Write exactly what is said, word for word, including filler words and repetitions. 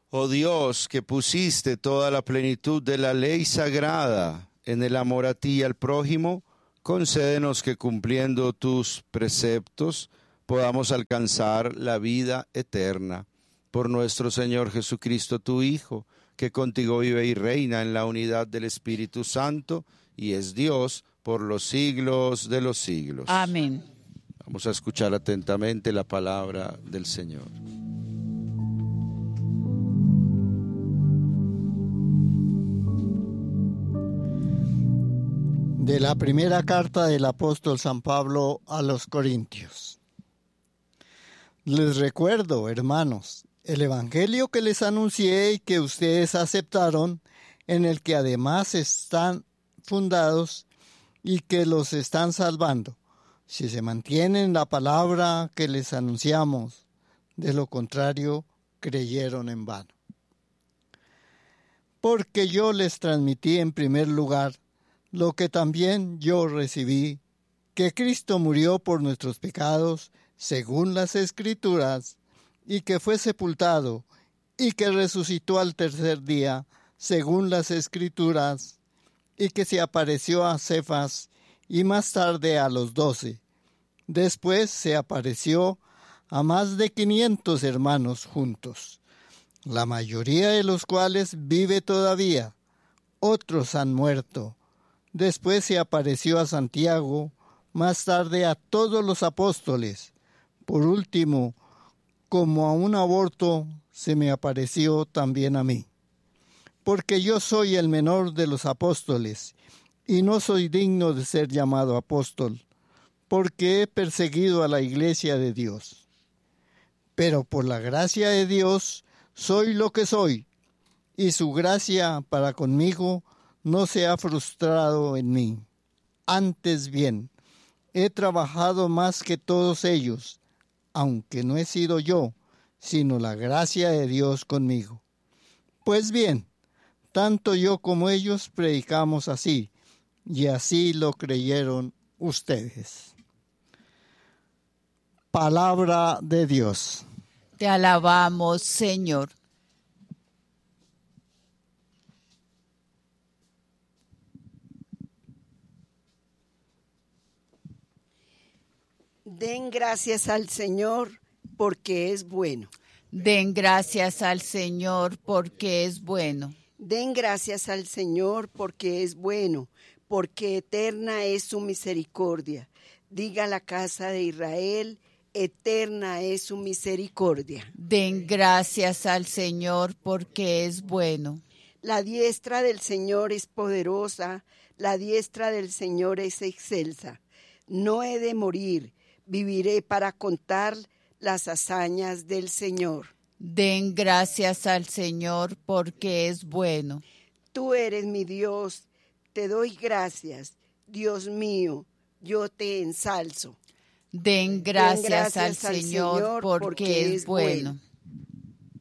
Oh Dios, que pusiste toda la plenitud de la ley sagrada en el amor a ti y al prójimo, concédenos que cumpliendo tus preceptos podamos alcanzar la vida eterna. Por nuestro Señor Jesucristo, tu Hijo, que contigo vive y reina en la unidad del Espíritu Santo y es Dios por los siglos de los siglos. Amén. Vamos a escuchar atentamente la palabra del Señor. De la primera carta del apóstol San Pablo a los Corintios. Les recuerdo, hermanos, el evangelio que les anuncié y que ustedes aceptaron, en el que además están fundados y que los están salvando, si se mantienen la palabra que les anunciamos. De lo contrario, creyeron en vano. Porque yo les transmití en primer lugar lo que también yo recibí, que Cristo murió por nuestros pecados, según las Escrituras, y que fue sepultado, y que resucitó al tercer día, según las Escrituras, y que se apareció a Cefas, y más tarde a los doce. Después se apareció a más de quinientos hermanos juntos, la mayoría de los cuales vive todavía, otros han muerto. Después se apareció a Santiago, más tarde a todos los apóstoles. Por último, como a un aborto, se me apareció también a mí. Porque yo soy el menor de los apóstoles, y no soy digno de ser llamado apóstol, porque he perseguido a la iglesia de Dios. Pero por la gracia de Dios soy lo que soy, y su gracia para conmigo no se ha frustrado en mí. Antes bien, he trabajado más que todos ellos, aunque no he sido yo, sino la gracia de Dios conmigo. Pues bien, tanto yo como ellos predicamos así, y así lo creyeron ustedes. Palabra de Dios. Te alabamos, Señor. Den gracias al Señor porque es bueno. Den gracias al Señor porque es bueno. Den gracias al Señor porque es bueno, porque eterna es su misericordia. Diga la casa de Israel, eterna es su misericordia. Den gracias al Señor porque es bueno. La diestra del Señor es poderosa, la diestra del Señor es excelsa. No he de morir, viviré para contar las hazañas del Señor. Den gracias al Señor porque es bueno. Tú eres mi Dios, te doy gracias, Dios mío, yo te ensalzo. Den gracias, Den gracias al, al Señor, Señor porque, porque es es bueno. bueno.